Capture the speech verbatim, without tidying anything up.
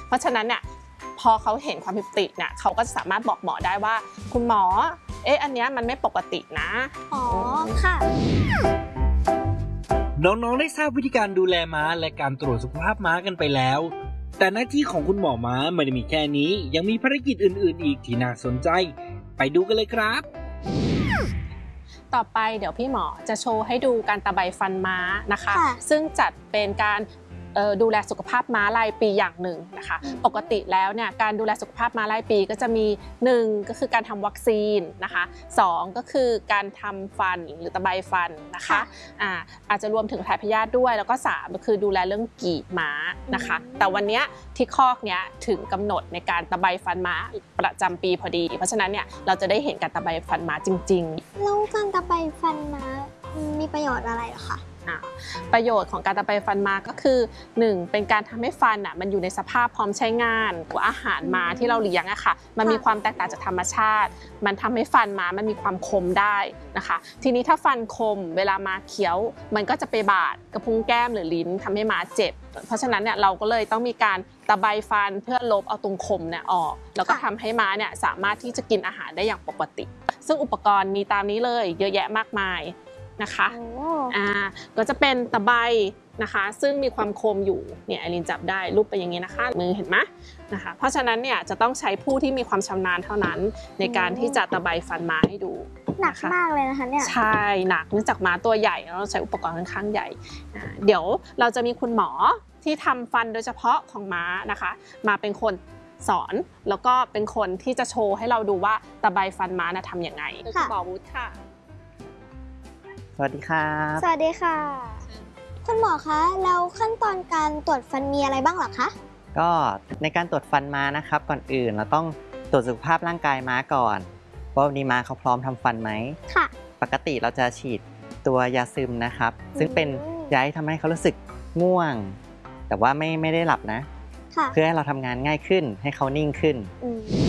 เพราะฉะนั้นเนี่ยพอเขาเห็นความผิดปกติเนี่ยเขาก็จะสามารถบอกหมอได้ว่าคุณหมอเอ๊ะอันเนี้ยมันไม่ปกตินะอ๋อค่ะน้องๆได้ทราบวิธีการดูแลม้าและการตรวจสุขภาพม้ากันไปแล้วแต่หน้าที่ของคุณหมอม้าไม่ได้มีแค่นี้ยังมีภารกิจอื่นๆอีกที่น่าสนใจไปดูกันเลยครับต่อไปเดี๋ยวพี่หมอจะโชว์ให้ดูการตะไบฟันม้านะคะซึ่งจัดเป็นการดูแลสุขภาพม้ารายปีอย่างหนึ่งนะคะปกติแล้วเนี่ยการดูแลสุขภาพม้ารายปีก็จะมีหนึ่งก็คือการทำวัคซีนนะคะสองก็คือการทำฟันหรือตะไบฟันนะคะอ่าอาจจะรวมถึงถ่ายพยาธิด้วยแล้วก็สามก็คือดูแลเรื่องกีบม้านะคะแต่วันนี้ที่คอกเนี้ยถึงกำหนดในการตะไบฟันม้าประจำปีพอดีเพราะฉะนั้นเนี่ยเราจะได้เห็นการตะไบฟันม้าจริงๆแล้วการตะไบฟันม้ามีประโยชน์อะไรหรอคะประโยชน์ของการตะไบฟันม้าก็คือหนึ่งเป็นการทำให้ฟันอ่ะมันอยู่ในสภาพพร้อมใช้งานอาหารม้าที่เราเลี้ยงอะค่ะมันมีความแตกต่างจากธรรมชาติมันทำให้ฟันม้ามันมีความคมได้นะคะทีนี้ถ้าฟันคมเวลาม้าเคี้ยวมันก็จะไปบาดกระพุ้งแก้มหรือลิ้นทำให้ม้าเจ็บเพราะฉะนั้นเนี่ยเราก็เลยต้องมีการตะไบฟันเพื่อลบเอาตรงคมเนี่ยออกแล้วก็ทำให้ม้าเนี่ยสามารถที่จะกินอาหารได้อย่างปกติซึ่งอุปกรณ์มีตามนี้เลยเยอะแยะมากมายนะคะอ่าก็จะเป็นตะไบนะคะซึ่งมีความคมอยู่เนี่ยไอรินจับได้รูปไปอย่างนี้นะคะมือเห็นไหมนะคะเพราะฉะนั้นเนี่ยจะต้องใช้ผู้ที่มีความชำนาญเท่านั้นในการที่จะตะไบฟันม้าให้ดูหนักมากเลยนะคะเนี่ยใช่หนักเนื่องจากม้าตัวใหญ่เราใช้อุปกรณ์ค่อนข้างใหญ่เดี๋ยวเราจะมีคุณหมอที่ทำฟันโดยเฉพาะของม้านะคะมาเป็นคนสอนแล้วก็เป็นคนที่จะโชว์ให้เราดูว่าตะไบฟันม้านะทำยังไงคุณหมอวุฒิค่ะสวัสดีครับสวัสดีค่ะคุณหมอคะแล้วขั้นตอนการตรวจฟันมีอะไรบ้างหรอคะก็ในการตรวจฟันม้านะครับก่อนอื่นเราต้องตรวจสุขภาพร่างกายม้าก่อนว่าวันนี้ม้าเขาพร้อมทำฟันไหมค่ะปกติเราจะฉีดตัวยาซึมนะครับซึ่งเป็นยาที่ทำให้เขารู้สึกง่วงแต่ว่าไม่ไม่ได้หลับนะเพื่อให้เราทำงานง่ายขึ้นให้เขานิ่งขึ้น